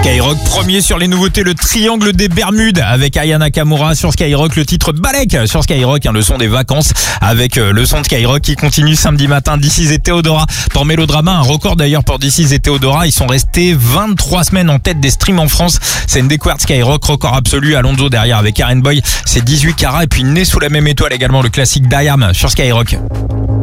Skyrock, premier sur les nouveautés, le triangle des Bermudes avec Aya Nakamura sur Skyrock, le titre Balek sur Skyrock, le son des vacances avec le son de Skyrock qui continue samedi matin. This Is et Theodora pour Mélodrama, un record d'ailleurs pour This Is et Theodora, ils sont restés 23 semaines en tête des streams en France. C'est une découverte Skyrock, record absolu. Alonso derrière avec Karen Boy, c'est 18 carats et puis Né sous la même étoile également, le classique d'Ayam sur Skyrock.